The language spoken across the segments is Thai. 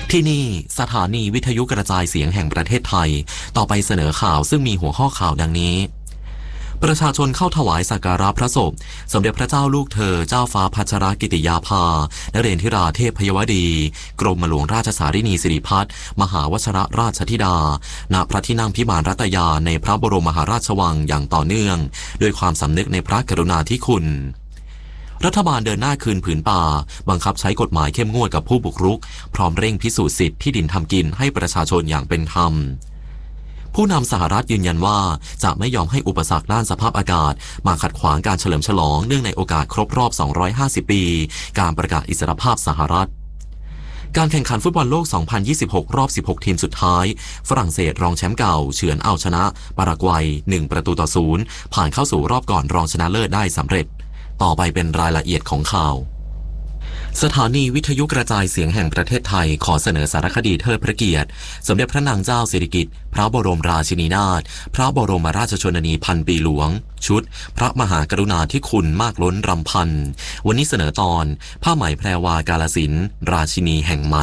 ที่นี่สถานีวิทยุกระจายเสียงแห่งประเทศไทยต่อไปเสนอข่าวซึ่งมีหัวข้อข่าวดังนี้ประชาชนเข้าถวายสักการะพระศพสมเด็จพระเจ้าลูกเธอเจ้าฟ้าพัชรกิติยาภานเรนทิราเทพพยวดีกรมหลวงราชสารินีสิริพัฒน์มหาวชรราชธิดาณพระที่นั่งพิมานรัตยาในพระบรมมหาราชวังอย่างต่อเนื่องด้วยความสำนึกในพระกรุณาธิคุณรัฐบาลเดินหน้าคืนผืนป่าบังคับใช้กฎหมายเข้มงวดกับผู้บุกรุกพร้อมเร่งพิสูจน์สิทธิ์ที่ดินทำกินให้ประชาชนอย่างเป็นธรรมผู้นำสหรัฐยืนยันว่าจะไม่ยอมให้อุปสรรคด้านสภาพอากาศมาขัดขวางการเฉลิมฉลองเนื่องในโอกาสครบรอบ250ปีการประกาศอิสรภาพสหรัฐการแข่งขันฟุตบอลโลก2026รอบ16ทีมสุดท้ายฝรั่งเศสรองแชมป์เก่าเฉือนเอาชนะปารากวัย1-0ผ่านเข้าสู่รอบก่อนรองชนะเลิศได้สำเร็จต่อไปเป็นรายละเอียดของข่าวสถานีวิทยุกระจายเสียงแห่งประเทศไทยขอเสนอสารคดีเทิดพระเกียรติสมเด็จพระนางเจ้าสิริกิติ์พระบรมราชินีนาถพระบรมราชชนนีพันปีหลวงชุดพระมหากรุณาธิคุณมากล้นรำพันวันนี้เสนอตอนผ้าไหมแพรวากาฬสินธุ์ราชินีแห่งไหม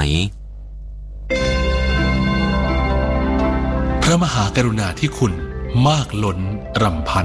พระมหากรุณาธิคุณมากล้นรำพัน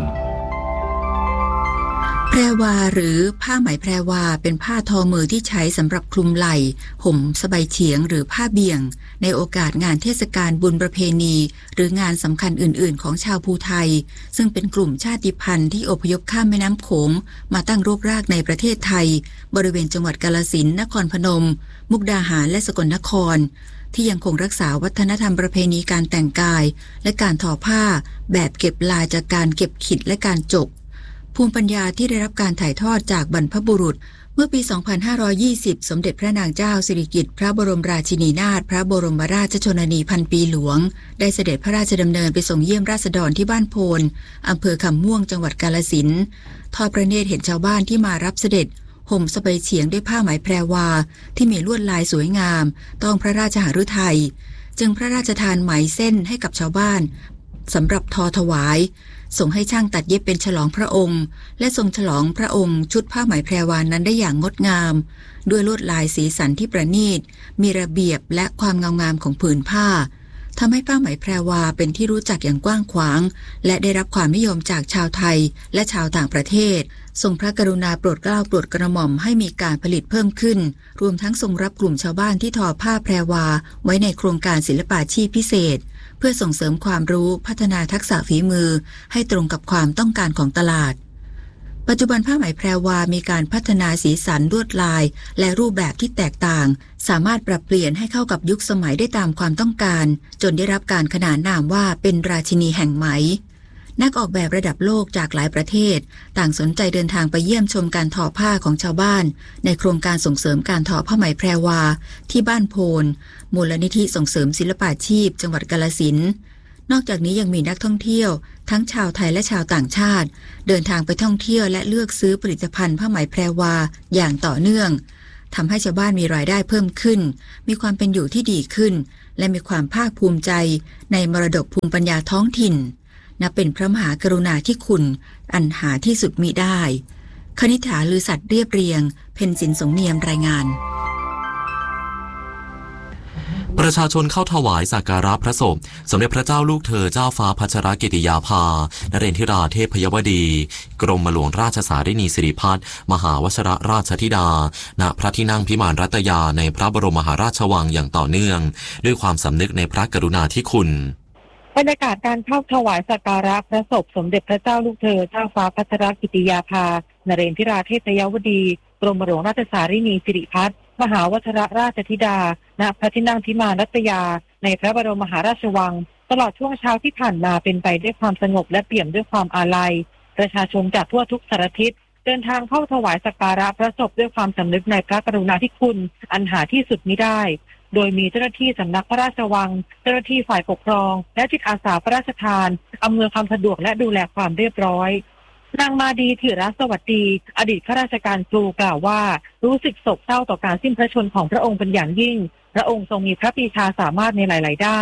แพรวาหรือผ้าไหมแพรวาเป็นผ้าทอมือที่ใช้สำหรับคลุมไหล่ห่มสบายเฉียงหรือผ้าเบี่ยงในโอกาสงานเทศกาลบุญประเพณีหรืองานสำคัญอื่นๆของชาวภูไทยซึ่งเป็นกลุ่มชาติพันธุ์ที่อพยพข้ามแม่น้ำโขงมาตั้งรกรากในประเทศไทยบริเวณจังหวัดกาฬสินธุ์นครพนมมุกดาหารและสกลนครที่ยังคงรักษาวัฒนธรรมประเพณีการแต่งกายและการทอผ้าแบบเก็บลายจากการเก็บขิดและการจกภูมิปัญญาที่ได้รับการถ่ายทอดจากบรรพบุรุษเมื่อปี 2520 สมเด็จพระนางเจ้าสิริกิติ์พระบรมราชินีนาถพระบรมราชชนนีพันปีหลวงได้เสด็จพระราชดำเนินไปส่งเยี่ยมราษฎรที่บ้านโพนอำเภอคำม่วงจังหวัดกาฬสินธุ์ทอดพระเนตรเห็นชาวบ้านที่มารับเสด็จห่มสบายเฉียงด้วยผ้าไหมแพรวาที่มีลวดลายสวยงามต้องพระราชหฤทัยจึงพระราชทานไหมเส้นให้กับชาวบ้านสำหรับทอถวายส่งให้ช่างตัดเย็บเป็นฉลองพระองค์และทรงฉลองพระองค์ชุดผ้าไหมแพรวานั้นได้อย่างงดงามด้วยลวดลายสีสันที่ประณีตมีระเบียบและความงามของผืนผ้าทำให้ผ้าไหมแพรวาเป็นที่รู้จักอย่างกว้างขวางและได้รับความนิยมจากชาวไทยและชาวต่างประเทศทรงพระกรุณาโปรดเกล้าโปรดกระหม่อมให้มีการผลิตเพิ่มขึ้นรวมทั้งทรงรับกลุ่มชาวบ้านที่ทอผ้าแพรวาไว้ในโครงการศิลปาชีพพิเศษเพื่อส่งเสริมความรู้พัฒนาทักษะฝีมือให้ตรงกับความต้องการของตลาดปัจจุบันผ้าไหมแพรวามีการพัฒนาสีสันลวดลายและรูปแบบที่แตกต่างสามารถปรับเปลี่ยนให้เข้ากับยุคสมัยได้ตามความต้องการจนได้รับการขนานนามว่าเป็นราชินีแห่งไหมนักออกแบบระดับโลกจากหลายประเทศต่างสนใจเดินทางไปเยี่ยมชมการทอผ้าของชาวบ้านในโครงการส่งเสริมการทอผ้าไหมแพรวาที่บ้านโพนมูลนิธิส่งเสริมศิลปาชีพจังหวัดกาฬสินธุ์นอกจากนี้ยังมีนักท่องเที่ยวทั้งชาวไทยและชาวต่างชาติเดินทางไปท่องเที่ยวและเลือกซื้อผลิตภัณฑ์ผ้าไหมแพรวาอย่างต่อเนื่องทำให้ชาวบ้านมีรายได้เพิ่มขึ้นมีความเป็นอยู่ที่ดีขึ้นและมีความภาคภูมิใจในมรดกภูมิปัญญาท้องถิ่นนับเป็นพระมหากรุณาธิคุณอันหาที่สุดมิได้คณิษฐาลือสัตย์เรียบเรียงเพ็ญสินสงเนียมรายงานประชาชนเข้าถวายสักการะพระศพสมเด็จพระเจ้าลูกเธอเจ้าฟ้าพัชรกิติยาภานเรนทิราเทพพยวดีกรมหลวงราชสารินีสิริพัฒน์มหาวชรราชธิดาณพระที่นั่งพิมานรัตยาในพระบรมมหาราชวังอย่างต่อเนื่องด้วยความสำนึกในพระกรุณาธิคุณบรรยากาศการเข้าถวายสักการะพระศพสมเด็จพระเจ้าลูกเธอเจ้าฟ้าพัชรกิติยาภานเรนทิราเทพยวดีกรมหลวงราชสารินีสิริพัฒน์มหาวชรราชธิดาณพระที่นั่งพิมานรัตยาในพระบรมมหาราชวังตลอดช่วงเช้าที่ผ่านมาเป็นไปด้วยความสงบและเปี่ยมด้วยความอาลัยประชาชนจากทั่วทุกสารทิศเดินทางเข้าถวายสักการะพระศพด้วยความสำนึกในพระกรุณาธิคุณอันหาที่สุดมิได้โดยมีเจ้าหน้าที่สำนักพระราชวังเจ้าหน้าที่ฝ่ายปกครองและจิตอาสาพระราชทานอำนวยความสะดวกและดูแลความเรียบร้อยนางมาดีถิระสวัสดีอดีตข้าราชการครูกล่าวว่ารู้สึกโศกเศร้าต่อการสิ้นพระชนม์ของพระองค์เป็นอย่างยิ่งพระองค์ทรงมีพระปรีชาสามารถในหลายๆด้านท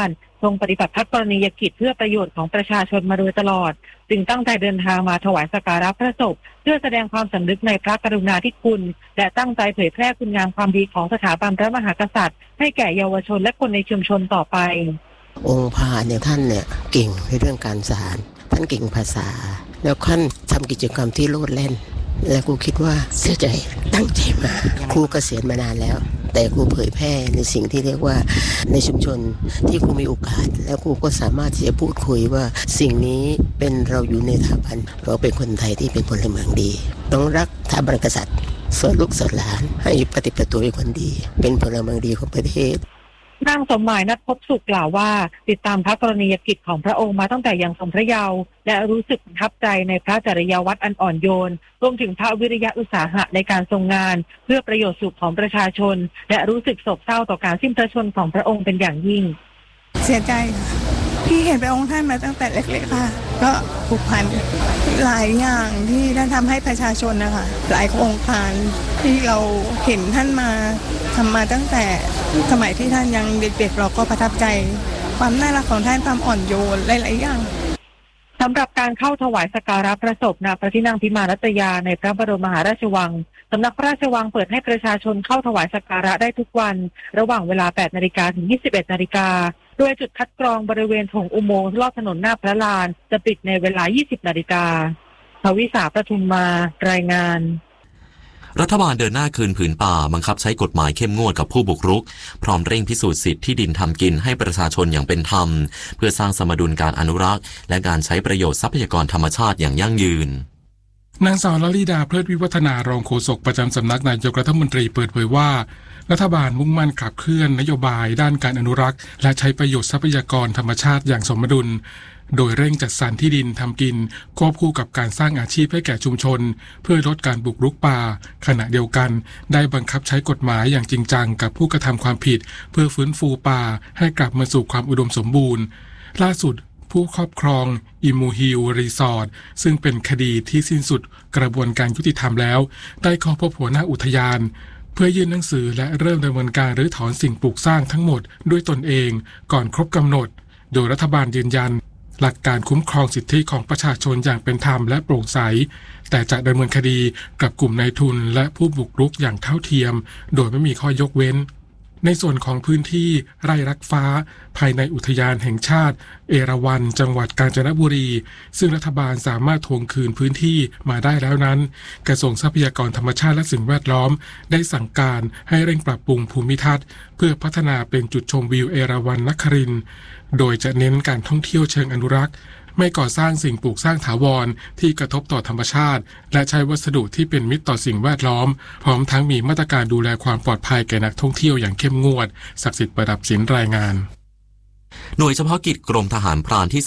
ทรงปฏิบัติพระกรณียกิจเพื่อประโยชน์ของประชาชนมาโดยตลอดจึงตั้งใจเดินทางมาถวายสักการะพระศพเพื่อแสดงความสำนึกในพระกรุณาธิคุณและตั้งใจเผยแพร่คุณงามความดีของสถาบันพระมหากษัตริย์ให้แก่เยาวชนและคนในชุมชนต่อไปองค์พาเนี่ยท่านเนี่ยเก่งในเรื่องการสารท่านเก่งภาษาแล้วท่านทำกิจกรรมที่โลดแล่นและครูคิดว่าเสียใจตั้งใจมาครูเกษียณมานานแล้วแต่ครูเผยแพร่ในสิ่งที่เรียกว่าในชุมชนที่ครูมีโอกาสแล้วครูก็สามารถที่จะพูดคุยว่าสิ่งนี้เป็นเราอยู่ในสถาบันเราเป็นคนไทยที่เป็นพลเมืองดีต้องรักสถาบันกษัตริย์สอนลูกสอนหลานให้ปฏิบัติตัวเป็นคนดีเป็นพลเมืองดีของประเทศนางสมหมายนัทพบสุขกล่าวว่าติดตามพระกรณียกิจของพระองค์มาตั้งแต่ยังทรงพระเยาว์และรู้สึกประทับใจในพระจริยวัตรอันอ่อนโยนรวมถึงพระวิริยะอุตสาหะในการทรงงานเพื่อประโยชน์สุขของประชาชนและรู้สึกโศกเศร้าต่อการสิ้นพระชนของพระองค์เป็นอย่างยิ่งเสียใจที่เห็นพระองค์ท่านมาตั้งแต่เล็กๆค่ะก็ผูกพันหลายอย่างที่ท่านทำให้ประชาชนนะคะหลายโครงการที่เราเห็นท่านมาทำมาตั้งแต่สมัยที่ท่านยังเด็กๆเราก็ประทับใจความน่ารักของท่านความอ่อนโยนหลายๆอย่างสำหรับการเข้าถวายสักการะพระศพณพระที่นั่งพิมานรัตยาในพระบรมมหาราชวังสำนักพระราชวังเปิดให้ประชาชนเข้าถวายสักการะได้ทุกวันระหว่างเวลา 8 นาฬิกาถึง 21 นาฬิกาโดยจุดคัดกรองบริเวณถงอุโมงค์ลอดถนนหน้าพระลานจะปิดในเวลา 20 นาฬิกาภวิษาประทุมมารายงานรัฐบาลเดินหน้าคืนผืนป่าบังคับใช้กฎหมายเข้มงวดกับผู้บุกรุกพร้อมเร่งพิสูจน์สิทธิที่ดินทำกินให้ประชาชนอย่างเป็นธรรมเพื่อสร้างสมดุลการอนุรักษ์และการใช้ประโยชน์ทรัพยากรธรรมชาติอย่างยั่งยืนนางสาวลลิดาเพลิดวิวัฒนารองโฆษกประจำสำนักนายกรัฐมนตรีเปิดเผยว่ารัฐบาลมุ่งมั่นขับเคลื่อนนโยบายด้านการอนุรักษ์และใช้ประโยชน์ทรัพยากรธรรมชาติอย่างสมดุลโดยเร่งจัดสรรที่ดินทำกินควบคู่กับการสร้างอาชีพให้แก่ชุมชนเพื่อลดการบุกรุกป่าขณะเดียวกันได้บังคับใช้กฎหมายอย่างจริงจังกับผู้กระทำความผิดเพื่อฟื้นฟูป่าให้กลับมาสู่ความอุดมสมบูรณ์ล่าสุดผู้ครอบครองอิมูฮิลรีสอร์ทซึ่งเป็นคดีที่สิ้นสุดกระบวนการยุติธรรมแล้วได้เข้าพบหัวหน้าอุทยานเพื่อยื่นหนังสือและเริ่มดำเนินการรื้อถอนสิ่งปลูกสร้างทั้งหมดด้วยตนเองก่อนครบกำหนดโดยรัฐบาลยืนยันหลักการคุ้มครองสิทธิของประชาชนอย่างเป็นธรรมและโปร่งใสแต่จะดำเนินคดีกับกลุ่มนายทุนและผู้บุกรุกอย่างเท่าเทียมโดยไม่มีข้อยกเว้นในส่วนของพื้นที่ไร่รักฟ้าภายในอุทยานแห่งชาติเอราวัณจังหวัดกาญจนบุรีซึ่งรัฐบาลสามารถทวงคืนพื้นที่มาได้แล้วนั้นกระทรวงทรัพยากรธรรมชาติและสิ่งแวดล้อมได้สั่งการให้เร่งปรับปรุงภูมิทัศน์เพื่อพัฒนาเป็นจุดชมวิวเอราวัณนครินทร์โดยจะเน้นการท่องเที่ยวเชิงอนุรักษ์ไม่ก่อสร้างสิ่งปลูกสร้างถาวรที่กระทบต่อธรรมชาติและใช้วัสดุที่เป็นมิตรต่อสิ่งแวดล้อมพร้อมทั้งมีมาตรการดูแลความปลอดภัยแก่นักท่องเที่ยวอย่างเข้มงวดศักดิ์สิทธิ์ประดับศิลป์รายงานหน่วยเฉพาะกิจกรมทหารพรานที่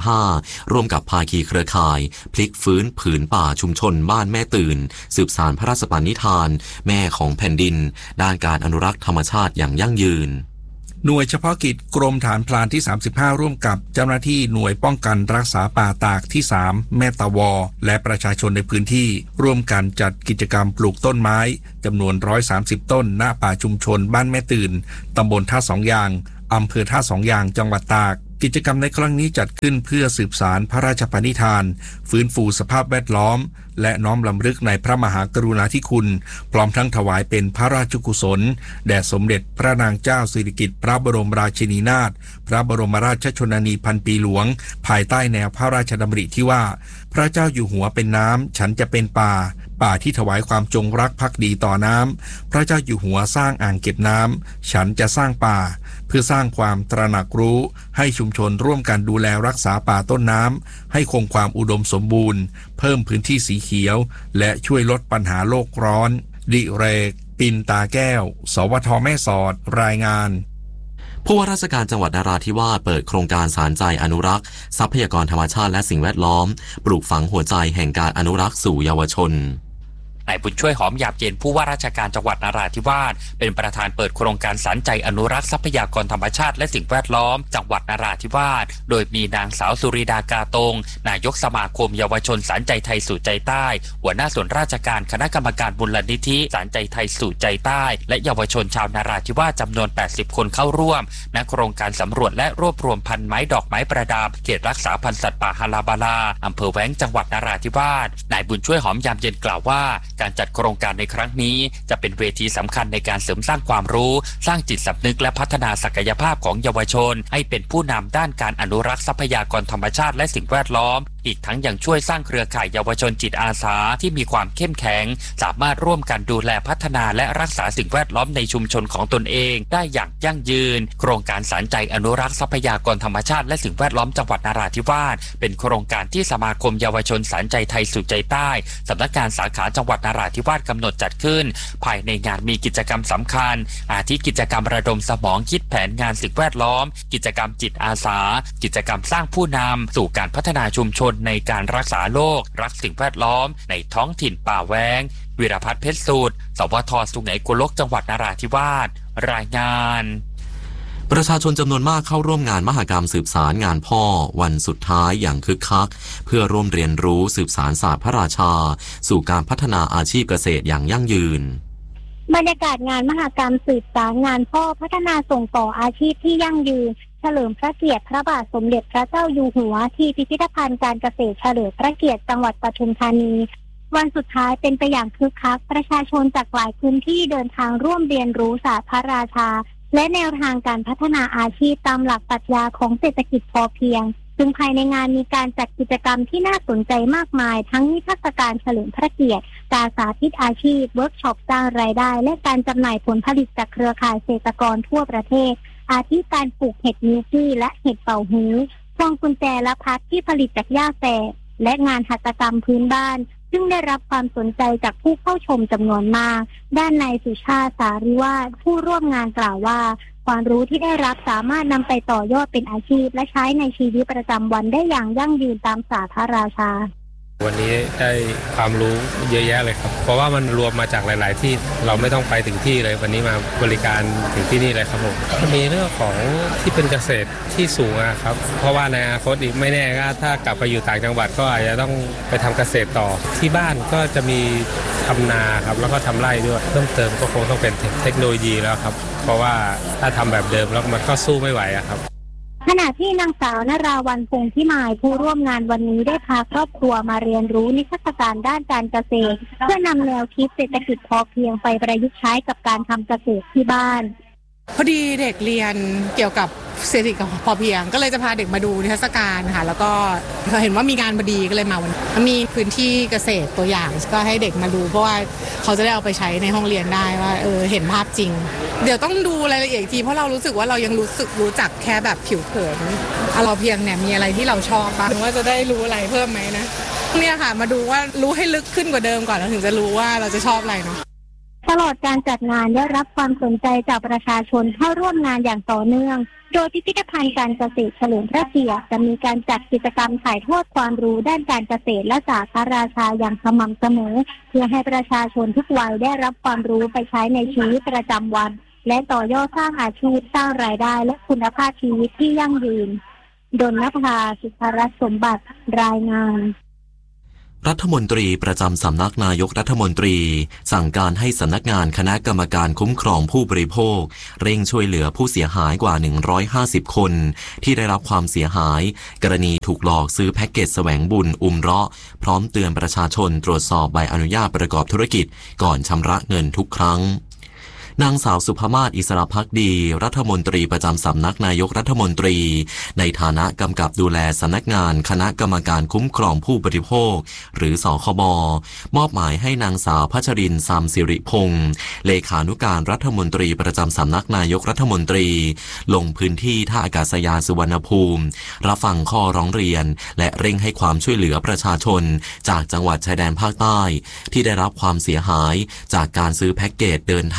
35ร่วมกับภาคีเครือข่ายพลิกฟื้นผืนป่าชุมชนบ้านแม่ตื่นสืบสานพระราชปณิธานแม่ของแผ่นดินด้านการอนุรักษ์ธรรมชาติอย่างยั่งยืนหน่วยเฉพาะกิจกรมฐานพรานที่ 35ร่วมกับเจ้าหน้าที่หน่วยป้องกันรักษาป่าตากที่ 3แม่ตาวอและประชาชนในพื้นที่ร่วมกันจัดกิจกรรมปลูกต้นไม้จำนวน130ต้นณป่าชุมชนบ้านแม่ตื่นตำบลท่าสองยางอำเภอท่าสองยางจังหวัดตากกิจกรรมในครั้งนี้จัดขึ้นเพื่อสืบสานพระราชปณิธานฟื้นฟูสภาพแวดล้อมและน้อมรำลึกในพระมหากรุณาธิคุณพร้อมทั้งถวายเป็นพระราชกุศลแด่สมเด็จพระนางเจ้าสิริกิติ์พระบรมราชินีนาถพระบรมราชชนนีพันปีหลวงภายใต้แนวพระราชดำริที่ว่าพระเจ้าอยู่หัวเป็นน้ำฉันจะเป็นป่าที่ถวายความจงรักภักดีต่อน้ำพระเจ้าอยู่หัวสร้างอ่างเก็บน้ำฉันจะสร้างป่าเพื่อสร้างความตระหนักรู้ให้ชุมชนร่วมกันดูแลรักษาป่าต้นน้ำให้คงความอุดมสมบูรณ์เพิ่มพื้นที่สีเขียวและช่วยลดปัญหาโลกร้อนดิเรกปินตาแก้วสวทแม่สอดรายงานผู้ว่าราชการจังหวัดนราธิวาสเปิดโครงการสารใจอนุรักษ์ทรัพยากรธรรมชาติและสิ่งแวดล้อมปลูกฝังหัวใจแห่งการอนุรักษ์สู่เยาวชนนายบุญช่วยหอมหยาบเย็นผู้ว่าราชการจังหวัดนราธิวาสเป็นประธานเปิดโครงการสานใจอนุรักษ์ทรัพยากรธรรมชาติและสิ่งแวดล้อมจังหวัดนราธิวาสโดยมีนางสาวสุริดากาตงนายกสมาคมเยาวชนสานใจไทยสู่ใจใต้หัวหน้าส่วนราชการคณะกรรมการมูลนิธิสานใจไทยสู่ใจใต้และเยาวชนชาวนราธิวาสจำนวน80คนเข้าร่วมณโครงการสำรวจและรวบรวมพันธุ์ไม้ดอกไม้ประดับเขตรักษาพันธุ์สัตว์ป่าฮาราบาลาอำเภอแว้งจังหวัดนราธิวาสนายบุญช่วยหอมยามเย็นกล่าวว่าการจัดโครงการในครั้งนี้จะเป็นเวทีสำคัญในการเสริมสร้างความรู้สร้างจิตสำนึกและพัฒนาศักยภาพของเยาวชนให้เป็นผู้นำด้านการอนุรักษ์ทรัพยากรธรรมชาติและสิ่งแวดล้อมอีกทั้งยังช่วยสร้างเครือข่ายเยาวชนจิตอาสาที่มีความเข้มแข็งสามารถร่วมกันดูแลพัฒนาและรักษาสิ่งแวดล้อมในชุมชนของตนเองได้อย่างยั่งยืนโครงการสานใจอนุรักษ์ทรัพยากรธรรมชาติและสิ่งแวดล้อมจังหวัดนราธิวาสเป็นโครงการที่สมาคมเยาวชนสานใจไทยสู่ใจใต้สำนักงานสาขาจังหวัดนราธิวาสกำหนดจัดขึ้นภายในงานมีกิจกรรมสำคัญอาทิกิจกรรมระดมสมองคิดแผนงานสิ่งแวดล้อมกิจกรรมจิตอาสากิจกรรมสร้างผู้นำสู่การพัฒนาชุมชนในการรักษาโลกรักสิ่งแวดล้อมในท้องถิ่นป่าแว้งวิรพัฒน์เพชรสูตรสวท.สุไหงโกลกจังหวัดนราธิวาสรายงานประชาชนจำนวนมากเข้าร่วมงานมหกรรมสืบสารงานพ่อวันสุดท้ายอย่างคึกคักเพื่อร่วมเรียนรู้สืบสานศาสตร์พระราชาสู่การพัฒนาอาชีพเกษตรอย่างยั่งยืนบรรยากาศงานมหกรรมสืบสารงานพ่อพัฒนาส่งต่ออาชีพที่ยั่งยืนเฉลิมพระเกียรติพระบาทสมเด็จพระเจ้าอยู่หัวที่พิพิธภัณฑ์การเกษตรเฉลิมพระเกียรติจังหวัดปทุมธานีวันสุดท้ายเป็นไปอย่างคึกคักประชาชนจากหลายพื้นที่เดินทางร่วมเรียนรู้ศาสตร์พระราชาและแนวทางการพัฒนาอาชีพตามหลักปรัชญาของเศรษฐกิจพอเพียงซึ่งภายในงานมีการจัดกิจกรรมที่น่าสนใจมากมายทั้งนิทรรศการเฉลิมพระเกียรติการสาธิตอาชีพเวิร์กช็อปสร้างรายได้และการจำหน่ายผลผลิตจากเครือข่ายเกษตรกรทั่วประเทศอาทิการปลูกเห็ดมิวซี่และเห็ดเป่าฮื้อพวงกุญแจและพัดที่ผลิตจากหญ้าแฝกและงานหัตถกรรมพื้นบ้านซึ่งได้รับความสนใจจากผู้เข้าชมจำนวนมากด้านนายสุชาติสาริวาฒผู้ร่วมงานกล่าวว่าความรู้ที่ได้รับสามารถนำไปต่อยอดเป็นอาชีพและใช้ในชีวิตประจำวันได้อย่างยั่งยืนตามศาสตร์พระราชาวันนี้ได้ความรู้เยอะแยะเลยครับเพราะว่ามันรวมมาจากหลายๆที่เราไม่ต้องไปถึงที่เลยวันนี้มาบริการถึงที่นี่เลยครับผมมีเรื่องของที่เป็นเกษตรที่สูงครับเพราะว่าในอนาคตอีกไม่แน่ก็ถ้ากลับไปอยู่ต่างจังหวัดก็อาจจะต้องไปทำเกษตรต่อที่บ้านก็จะมีทำนาครับแล้วก็ทำไร่ด้วยเพิ่มเติมก็คงต้องเป็นเทคโนโลยีแล้วครับเพราะว่าถ้าทำแบบเดิมแล้วมันก็สู้ไม่ไหวครับขณะที่นางสาวนราวัลย์พงษ์พิมายผู้ร่วมงานวันนี้ได้พาครอบครัวมาเรียนรู้นิทรรศการด้านการเกษตรเพื่อนำแนวคิดเศรษฐกิจพอเพียงไปประยุกต์ใช้กับการทำเกษตรที่บ้านพอดีเด็กเรียนเกี่ยวกับเศรษฐกิจพอเพียงก็เลยจะพาเด็กมาดูนิทรรศการค่ะแล้วก็เห็นว่ามีงานพอดีก็เลยมาวันมีพื้นที่เกษตรตัวอย่างก็ให้เด็กมาดูเพราะว่าเขาจะได้เอาไปใช้ในห้องเรียนได้ว่าเห็นภาพจริงเดี๋ยวต้องดูรายละเอียดทีเพราะเรารู้สึกว่าเรายังรู้จักแค่แบบผิวเผินเราเพียงเนี่ยมีอะไรที่เราชอบบ้างว่าจะได้รู้อะไรเพิ่มไหมนะเนี่ยค่ะมาดูว่ารู้ให้ลึกขึ้นกว่าเดิมก่อนแล้วถึงจะรู้ว่าเราจะชอบอะไรเนาะตลอดการจัดงานได้รับความสนใจจากประชาชนเข้าร่วมงานอย่างต่อเนื่องโดยพิพิธภัณฑ์การเกษตรเฉลิมพระเกียรติจะมีการจัดกิจกรรมถ่ายทอดความรู้ด้านการเกษตรและศาสตร์พระราชาอย่างสม่ำเสมอเพื่อให้ประชาชนทุกวัยได้รับความรู้ไปใช้ในชีวิตประจำวันและต่อยอดสร้างอาชีพสร้างรายได้และคุณภาพชีวิตที่ยั่งยืนดลนภา สุภรัตน์สมบัติรายงานรัฐมนตรีประจำสำนักนายกรัฐมนตรีสั่งการให้สำนักงานคณะกรรมการคุ้มครองผู้บริโภคเร่งช่วยเหลือผู้เสียหายกว่า150คนที่ได้รับความเสียหายกรณีถูกหลอกซื้อแพ็กเกจแสวงบุญเราะห์พร้อมเตือนประชาชนตรวจสอบใบอนุญาตประกอบธุรกิจก่อนชำระเงินทุกครั้งนางสาวสุภมาศ อิสระภักดีรัฐมนตรีประจำสำนักนายกรัฐมนตรีในฐานะกำกับดูแลสำนักงานคณะกรรมการคุ้มครองผู้บริโภคหรือสคบ.มอบหมายให้นางสาวพัชรินทร์ ซามสิริพงศ์เลขานุการรัฐมนตรีประจำสำนักนายกรัฐมนตรีลงพื้นที่ท่าอากาศยานสุวรรณภูมิรับฟังข้อร้องเรียนและเร่งให้ความช่วยเหลือประชาชนจากจังหวัดชายแดนภาคใต้ที่ได้รับความเสียหายจากการซื้อแพ็กเกจเดินทางไป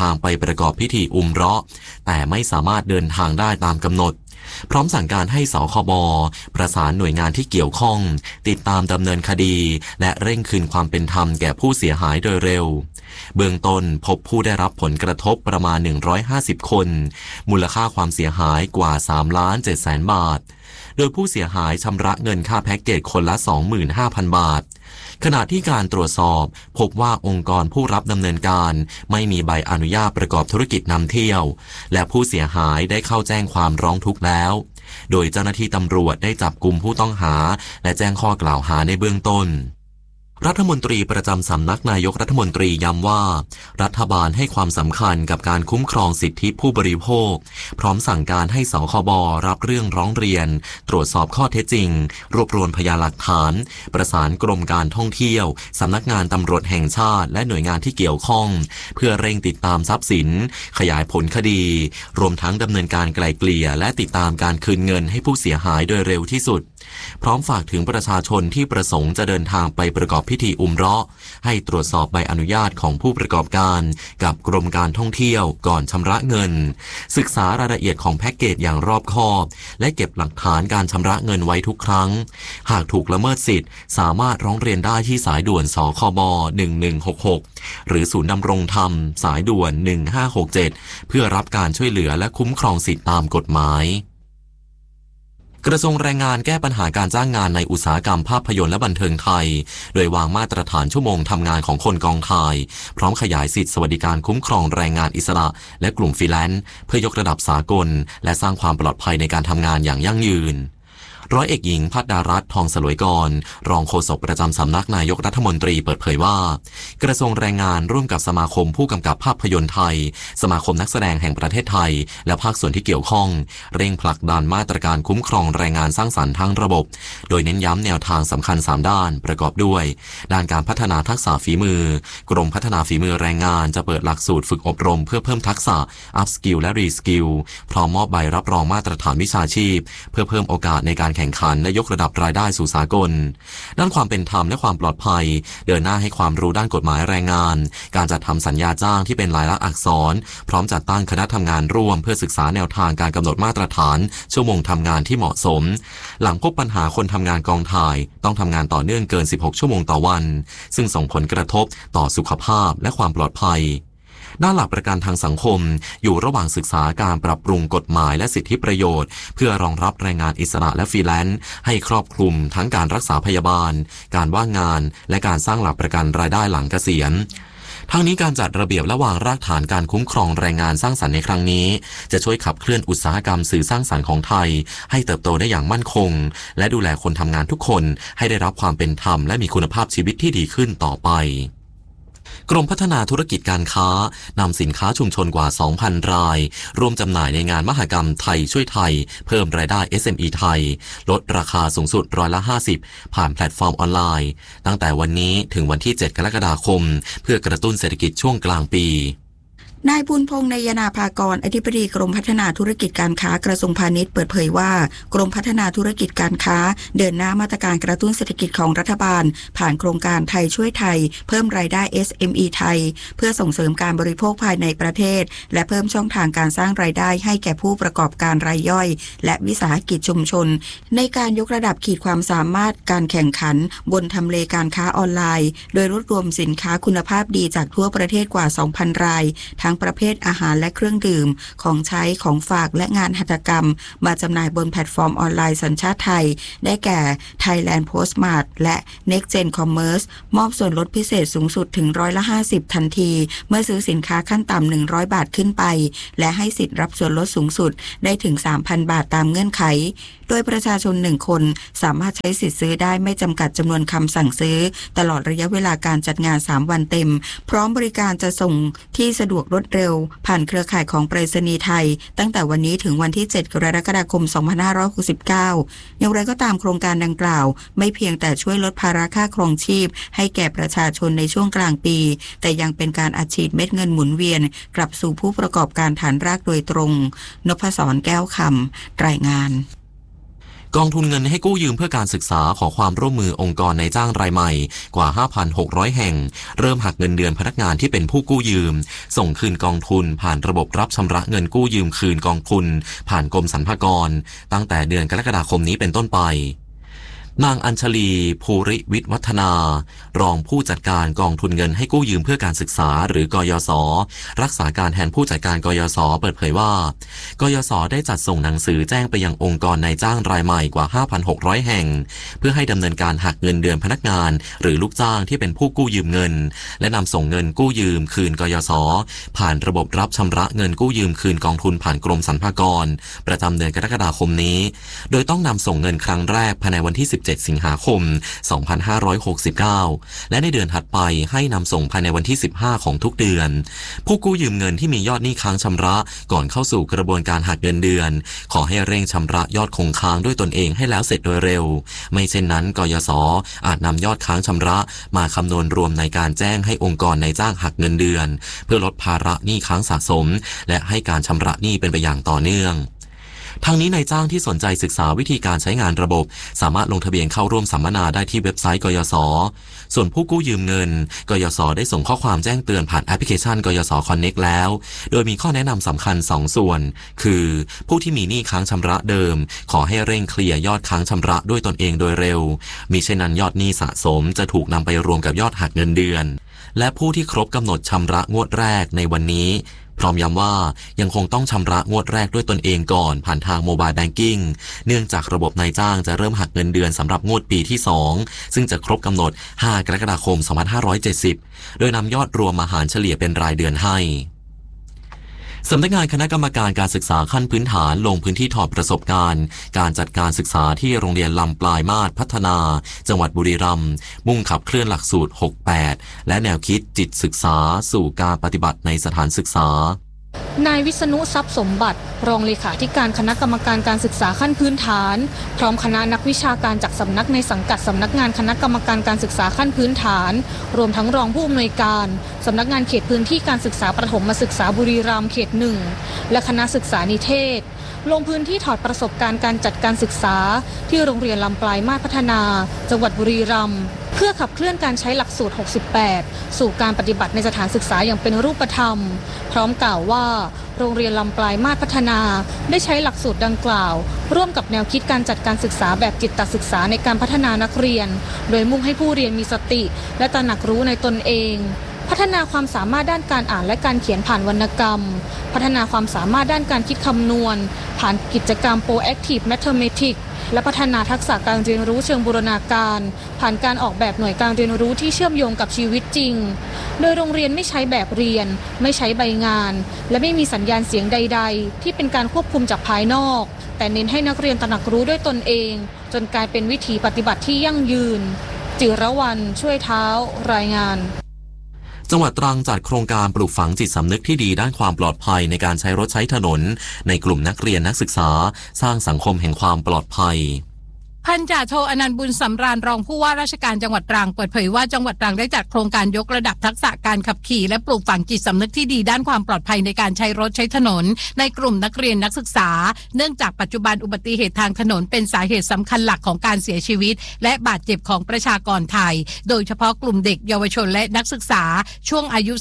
ประกอบพิธีอุมเราะห์แต่ไม่สามารถเดินทางได้ตามกำหนดพร้อมสั่งการให้สคบ.ประสานหน่วยงานที่เกี่ยวข้องติดตามดำเนินคดีและเร่งคืนความเป็นธรรมแก่ผู้เสียหายโดยเร็วเบื้องต้นพบผู้ได้รับผลกระทบประมาณ150คนมูลค่าความเสียหายกว่า 3,700,000 บาทโดยผู้เสียหายชำระเงินค่าแพ็กเกจคนละ 25,000 บาทขณะที่การตรวจสอบพบว่าองค์กรผู้รับดำเนินการไม่มีใบอนุญาตประกอบธุรกิจนำเที่ยวและผู้เสียหายได้เข้าแจ้งความร้องทุกข์แล้วโดยเจ้าหน้าที่ตำรวจได้จับกุมผู้ต้องหาและแจ้งข้อกล่าวหาในเบื้องต้นรัฐมนตรีประจำสำนักนายกรัฐมนตรีย้ำว่ารัฐบาลให้ความสำคัญกับการคุ้มครองสิทธิผู้บริโภคพร้อมสั่งการให้สคบ.รับเรื่องร้องเรียนตรวจสอบข้อเท็จจริงรวบรวมพยานหลักฐานประสานกรมการท่องเที่ยวสำนักงานตำรวจแห่งชาติและหน่วยงานที่เกี่ยวข้องเพื่อเร่งติดตามทรัพย์สินขยายผลคดีรวมทั้งดำเนินการไกล่เกลี่ยและติดตามการคืนเงินให้ผู้เสียหายโดยเร็วที่สุดพร้อมฝากถึงประชาชนที่ประสงค์จะเดินทางไปประกอบพิธีอุมเราะห์ให้ตรวจสอบใบอนุญาตของผู้ประกอบการกับกรมการท่องเที่ยวก่อนชำระเงินศึกษารายละเอียดของแพ็กเกจอย่างรอบคอบและเก็บหลักฐานการชำระเงินไว้ทุกครั้งหากถูกละเมิดสิทธิ์สามารถร้องเรียนได้ที่สายด่วนสคบ1166หรือศูนย์ดำรงธรรมสายด่วน1567เพื่อรับการช่วยเหลือและคุ้มครองสิทธิตามกฎหมายกระทรวงแรงงานแก้ปัญหาการจ้างงานในอุตสาหกรรมภาพยนตร์และบันเทิงไทยโดยวางมาตรฐานชั่วโมงทำงานของคนกองถ่ายพร้อมขยายสิทธิสวัสดิการคุ้มครองแรงงานอิสระและกลุ่มฟรีแลนซ์เพื่อยกระดับสากลและสร้างความปลอดภัยในการทำงานอย่างยั่งยืนร้อยเอกหญิงภัทรดารัตน์ทองสลวยกรรองโฆษกประจำสำนักนายกรัฐมนตรีเปิดเผยว่ากระทรวงแรงงานร่วมกับสมาคมผู้กำกับภาพยนตร์ไทยสมาคมนักแสดงแห่งประเทศไทยและภาคส่วนที่เกี่ยวข้องเร่งผลักดันมาตรการคุ้มครองแรงงานสร้างสรรค์ทั้งระบบโดยเน้นย้ำแนวทางสำคัญ3ด้านประกอบด้วยด้านการพัฒนาทักษะฝีมือกรมพัฒนาฝีมือแรงงานจะเปิดหลักสูตรฝึกอบรมเพื่อเพิ่มทักษะ Up Skill และ Re Skill พร้อมมอบใบรับรองมาตรฐานวิชาชีพเพื่อเพิ่มโอกาสในการแข่งขันและยกระดับรายได้สู่สากลด้านความเป็นธรรมและความปลอดภัยเดินหน้าให้ความรู้ด้านกฎหมายแรงงานการจัดทำสัญญาจ้างที่เป็นลายลักษณ์อักษรพร้อมจัดตั้งคณะทำงานร่วมเพื่อศึกษาแนวทางการกำหนดมาตรฐานชั่วโมงทำงานที่เหมาะสมหลังพบปัญหาคนทำงานกองถ่ายต้องทำงานต่อเนื่องเกิน16ชั่วโมงต่อวันซึ่งส่งผลกระทบต่อสุขภาพและความปลอดภัยด้านหลักประกันทางสังคมอยู่ระหว่างศึกษาการปรับปรุงกฎหมายและสิทธิประโยชน์เพื่อรองรับแรงงานอิสระและฟรีแลนซ์ให้ครอบคลุมทั้งการรักษาพยาบาลการว่างงานและการสร้างหลักประกันรายได้หลังเกษียณทั้งนี้การจัดระเบียบและวางรากฐานการคุ้มครองแรงงานสร้างสรรค์ในครั้งนี้จะช่วยขับเคลื่อนอุตสาหกรรมสื่อสร้างสรรค์ของไทยให้เติบโตได้อย่างมั่นคงและดูแลคนทำงานทุกคนให้ได้รับความเป็นธรรมและมีคุณภาพชีวิตที่ดีขึ้นต่อไปกรมพัฒนาธุรกิจการค้านำสินค้าชุมชนกว่า 2,000 รายร่วมจำหน่ายในงานมหกรรมไทยช่วยไทยเพิ่มรายได้ SME ไทยลดราคาสูงสุด50%ผ่านแพลตฟอร์มออนไลน์ตั้งแต่วันนี้ถึงวันที่ 7 กรกฎาคมเพื่อกระตุ้นเศรษฐกิจช่วงกลางปีนายบุญพงษ์ นยนาภากรอธิบดีกรมพัฒนาธุรกิจการค้ากระทรวงพาณิชย์เปิดเผยว่ากรมพัฒนาธุรกิจการค้าเดินหน้ามาตรการกระตุ้นเศรษฐกิจของรัฐบาลผ่านโครงการไทยช่วยไทยเพิ่มรายได้ SME ไทยเพื่อส่งเสริมการบริโภคภายในประเทศและเพิ่มช่องทางการสร้างรายได้ให้แก่ผู้ประกอบการรายย่อยและวิสาหกิจชุมชนในการยกระดับขีดความสามารถการแข่งขันบนทำเลการค้าออนไลน์โดยรวบรวมสินค้าคุณภาพดีจากทั่วประเทศกว่า 2,000 รายทั้งประเภทอาหารและเครื่องดื่มของใช้ของฝากและงานหัตถกรรมมาจำหน่ายบนแพลตฟอร์มออนไลน์สัญชาติไทยได้แก่ Thailand Postmart และ Next Gen Commerce มอบส่วนลดพิเศษสูงสุดถึง50%ทันทีเมื่อซื้อสินค้าขั้นต่ำ100 บาทขึ้นไปและให้สิทธิ์รับส่วนลดสูงสุดได้ถึง 3,000 บาทตามเงื่อนไขโดยประชาชน1คนสามารถใช้สิทธิ์ซื้อได้ไม่จำกัดจำนวนคำสั่งซื้อตลอดระยะเวลาการจัดงาน3วันเต็มพร้อมบริการจะส่งที่สะดวกรวดเร็วผ่านเครือข่ายของไปรษณีย์ไทยตั้งแต่วันนี้ถึงวันที่7 กรกฎาคม 2569อย่างไรก็ตามโครงการดังกล่าวไม่เพียงแต่ช่วยลดภาระค่าครองชีพให้แก่ประชาชนในช่วงกลางปีแต่ยังเป็นการอัดฉีดเม็ดเงินหมุนเวียนกลับสู่ผู้ประกอบการฐานรากโดยตรงนพศร แก้วคำรายงานกองทุนเงินให้กู้ยืมเพื่อการศึกษาขอความร่วมมือองค์กรนายจ้างรายใหม่กว่า 5,600 แห่งเริ่มหักเงินเดือนพนักงานที่เป็นผู้กู้ยืมส่งคืนกองทุนผ่านระบบรับชำระเงินกู้ยืมคืนกองทุนผ่านกรมสรรพากรตั้งแต่เดือนกรกฎาคมนี้เป็นต้นไปนางอัญชลีภูริวิทย์วัฒนารองผู้จัดการกองทุนเงินให้กู้ยืมเพื่อการศึกษาหรือกยศรักษาการแทนผู้จัดการกยศเปิดเผยว่ากยศได้จัดส่งหนังสือแจ้งไปยังองค์กรนายจ้างรายใหม่กว่า 5,600 แห่งเพื่อให้ดำเนินการหักเงินเดือนพนักงานหรือลูกจ้างที่เป็นผู้กู้ยืมเงินและนำส่งเงินกู้ยืมคืนกยศผ่านระบบรับชำระเงินกู้ยืมคืนกองทุนผ่านกรมสรรพากรประจำเดือนกรกฎาคมนี้โดยต้องนำส่งเงินครั้งแรกภายในวันที่17 สิงหาคม 2569 และในเดือนถัดไปให้นำส่งภายในวันที่15ของทุกเดือนผู้กู้ยืมเงินที่มียอดหนี้ค้างชำระก่อนเข้าสู่กระบวนการหักเงินเดือนขอให้เร่งชำระยอดคงค้างด้วยตนเองให้แล้วเสร็จโดยเร็วไม่เช่นนั้นกยศอาจนำยอดค้างชำระมาคำนวณรวมในการแจ้งให้องค์กรนายจ้างหักเงินเดือนเพื่อลดภาระหนี้ค้างสะสมและให้การชำระหนี้เป็นไปอย่างต่อเนื่องทางนี้นายจ้างที่สนใจศึกษาวิธีการใช้งานระบบสามารถลงทะเบียนเข้าร่วมสัมมนาได้ที่เว็บไซต์กยศส่วนผู้กู้ยืมเงินกยศได้ส่งข้อความแจ้งเตือนผ่านแอปพลิเคชันกยศคอนเน็กต์แล้วโดยมีข้อแนะนำสำคัญ2ส่วนคือผู้ที่มีหนี้ค้างชำระเดิมขอให้เร่งเคลียร์ยอดค้างชำระด้วยตนเองโดยเร็วมิเช่นนั้นยอดหนี้สะสมจะถูกนำไปรวมกับยอดหักเงินเดือนและผู้ที่ครบกำหนดชำระงวดแรกในวันนี้พร้อมย้ำว่ายังคงต้องชำระงวดแรกด้วยตนเองก่อนผ่านทางโมบายแบงกิ้งเนื่องจากระบบนายจ้างจะเริ่มหักเงินเดือนสำหรับงวดปีที่2ซึ่งจะครบกำหนด5 กรกฎาคม 2570โดยนำยอดรวมมาหารเฉลี่ยเป็นรายเดือนให้สำนักงานคณะกรรมการการศึกษาขั้นพื้นฐานลงพื้นที่ถอดประสบการณ์การจัดการศึกษาที่โรงเรียนลำปลายมาศพัฒนาจังหวัดบุรีรัมย์มุ่งขับเคลื่อนหลักสูตร 68 และแนวคิดจิตศึกษาสู่การปฏิบัติในสถานศึกษานายวิษณุทรัพย์สมบัติรองเลขาธิการคณะกรรมการการศึกษาขั้นพื้นฐานพร้อมคณะนักวิชาการจากสำนักในสังกัดสำนักงานคณะกรรมการการศึกษาขั้นพื้นฐานรวมทั้งรองผู้อำนวยการสำนักงานเขตพื้นที่การศึกษาประถมศึกษาบุรีรัมย์เขต 1และคณะศึกษานิเทศลงพื้นที่ถอดประสบการณ์การจัดการศึกษาที่โรงเรียนลำปลายมาศพัฒนาจังหวัดบุรีรัมย์เพื่อขับเคลื่อนการใช้หลักสูตร 68 สู่การปฏิบัติในสถานศึกษาอย่างเป็นรูปธรรมพร้อมกล่าวว่าโรงเรียนลำปลายมาศพัฒนาได้ใช้หลักสูตรดังกล่าวร่วมกับแนวคิดการจัดการศึกษาแบบจิตศึกษาในการพัฒนานักเรียนโดยมุ่งให้ผู้เรียนมีสติและตระหนักรู้ในตนเองพัฒนาความสามารถด้านการอ่านและการเขียนผ่านวรรณกรรมพัฒนาความสามารถด้านการคิดคำนวณผ่านกิจกรรม Proactive Mathematics และพัฒนาทักษะการเรียนรู้เชิงบูรณาการผ่านการออกแบบหน่วยการเรียนรู้ที่เชื่อมโยงกับชีวิตจริงโดยโรงเรียนไม่ใช้แบบเรียนไม่ใช้ใบงานและไม่มีสัญญาณเสียงใดๆที่เป็นการควบคุมจากภายนอกแต่เน้นให้นักเรียนตระหนักรู้ด้วยตนเองจนกลายเป็นวิถีปฏิบัติที่ยั่งยืนจิรวรรณช่วยเท้ารายงานจังหวัดตรังจัดโครงการปลูกฝังจิตสำนึกที่ดีด้านความปลอดภัยในการใช้รถใช้ถนนในกลุ่มนักเรียนนักศึกษาสร้างสังคมแห่งความปลอดภัยพันจ่าโทอนันต์บุญสำราญรองผู้ว่าราชการจังหวัดตรังเปิดเผยว่าจังหวัดตรังได้จัดโครงการยกระดับทักษะการขับขี่และปลูกฝังจิตสำนึกที่ดีด้านความปลอดภัยในการใช้รถใช้ถนนในกลุ่มนักเรียนนักศึกษาเนื่องจากปัจจุบันอุบัติเหตุทางถนนเป็นสาเหตุสำคัญหลักของการเสียชีวิตและบาดเจ็บของประชากรไทยโดยเฉพาะกลุ่มเด็กเยาวชนและนักศึกษาช่วงอายุ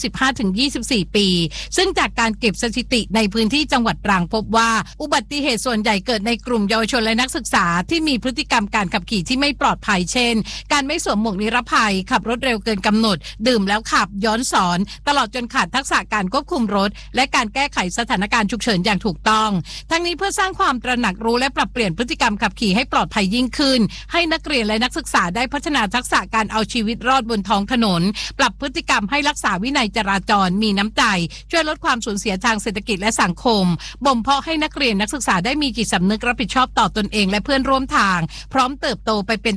15-24 ปีซึ่งจากการเก็บสถิติในพื้นที่จังหวัดตรังพบว่าอุบัติเหตุส่วนใหญ่เกิดในกลุ่มเยาวชนและนักศึกษาที่มีพฤติกรรมการขับขี่ที่ไม่ปลอดภัยเช่นการไม่สวมหมวกนิรภัยขับรถเร็วเกินกำหนดดื่มแล้วขับย้อนสอนตลอดจนขาดทักษะการควบคุมรถและการแก้ไขสถานการณ์ฉุกเฉินอย่างถูกต้องทั้งนี้เพื่อสร้างความตระหนักรู้และปรับเปลี่ยนพฤติกรรมขับขี่ให้ปลอดภัยยิ่งขึ้นให้นักเรียนและนักศึกษาได้พัฒนาทักษะการเอาชีวิตรอดบนท้องถนนปรับพฤติกรรมให้รักษาวินัยจราจรมีน้ำใจช่วยลดความสูญเสียทางเศรษฐกิจและสังคมบ่มเพาะให้นักเรียนนักศึกษาได้มีจิตสำนึกรับผิดชอบต่อตนเองและเพื่อนร่วมทางพร้อมเติบโตไปเป็น